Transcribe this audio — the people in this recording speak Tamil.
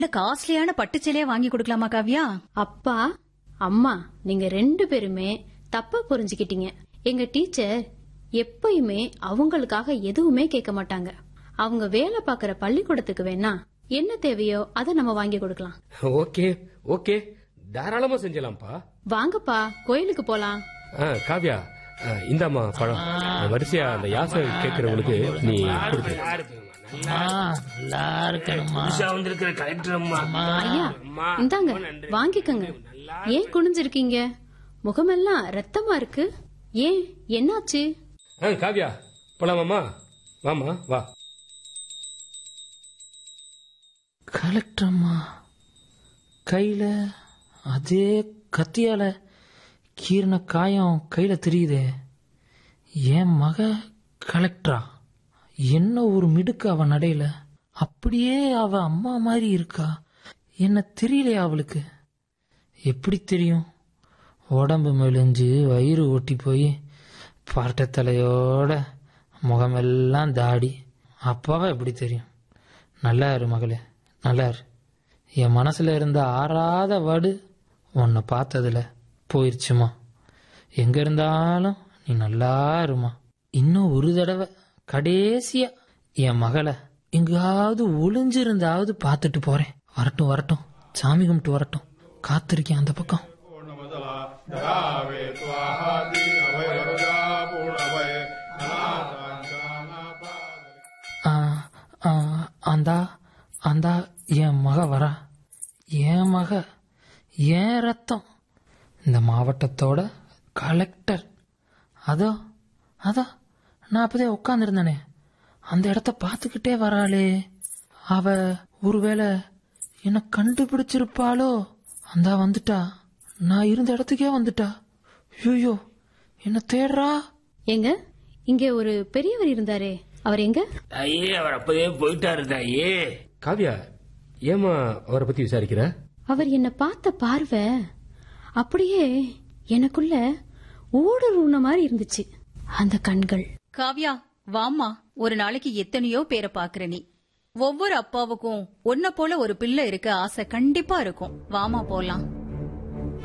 இல்ல காஸ்ட்லியான பட்டு சேலையா வாங்கி கொடுக்கலாமா காவ்யா? அப்பா அம்மா நீங்க 2 பேருமே தப்பா புரிஞ்சுக்கிட்டீங்க. எங்க டீச்சர் எப்பயுமே அவங்களுக்காக எதுவுமே கேட்க மாட்டாங்க. அவங்க வேலை பாக்குற பள்ளிக்கூடத்துக்கு வேணா என்ன தேவையோ அதை நம்ம வாங்கி கொடுக்கலாம். ஓகே ஓகே, தாராளமா செஞ்சலாம்ப்பா. வாங்கப்பா, கோயிலுக்கு போலாம். காவ்யா, இந்தாமா பழம். வரிசையா அந்த யாசை கேட்கறவங்களுக்கு நீ கொடுத்து. ஐயா இந்தாங்க, வாங்கிக்கங்க. ஏன் குனிஞ்சிருக்கீங்க? முகமெல்லாம் ரத்தமா இருக்கு. ஏன், என்னாச்சு? காவ்யா, போலாமாமா? வாமா வா. கலெக்டர் அம்மா கையில அதே கத்தியால கீர்ன காயம் கையில தெரியுதே. என் மக கலெக்டரா? என்ன ஒரு மிடுக்கு அவ நடையில. அப்படியே அவ அம்மா மாதிரி இருக்கா. என்ன தெரியலையா அவளுக்கு? எப்படி தெரியும்? உடம்பு மெலிஞ்சு வயிறு ஒட்டி போய் பரட்ட தலையோட முகமெல்லாம் தாடி. அப்பாவா எப்படி தெரியும்? நல்லா இரு மகளே, நல்லா இரு. என் மனசுல இருந்த ஆறாத வடு உன்னை பார்த்ததுல போயிருச்சுமா. எங்க இருந்தாலும் நீ நல்லா இருமா. இன்னும் ஒரு தடவை கடைசியா என் மகளை எங்காவது ஒளிஞ்சிருந்தாவது பார்த்துட்டு போறேன். வரட்டும் வரட்டும், சாமி கும்பிட்டு வரட்டும். காத்திருக்கேன் அந்த பக்கம். அந்தா அந்தா என் மக வரா. என் மக, என் ரத்தம், இந்த மாவட்டத்தோட கலெக்டர். அதோ அதோ நான் அப்பதே உட்காந்துருந்தேனே, அந்த இடத்த பார்த்துக்கிட்டே வராளே. அவ ஒருவேளை என்ன கண்டுபிடிச்சிருப்பாளோ? அந்தா வந்துட்டா, நான் இருந்த இடத்துக்கே வந்துட்டா. ஐயோ, என்ன தேடுறா. எங்க இங்க ஒரு பெரியவர் இருந்தாரே, அவர் எங்க? ஐயே, அவர் அப்பதே போயிட்டாரு தாயே. காவ்யா, ஏமா அவரை பத்தி விசாரிக்கிற? அவர் என்ன பார்த்த பார்வை அப்படியே எனக்குள்ள ஊடுருவன மாதிரி இருந்துச்சு, அந்த கண்கள். காவ்யா வாமா, ஒரு நாளைக்கு எத்தனையோ பேரை பாக்குற நீ. ஒவ்வொரு அப்பாவுக்கும் ஒன்ன போல ஒரு பிள்ளை இருக்க ஆசை கண்டிப்பா இருக்கும். வாமா போலாம்.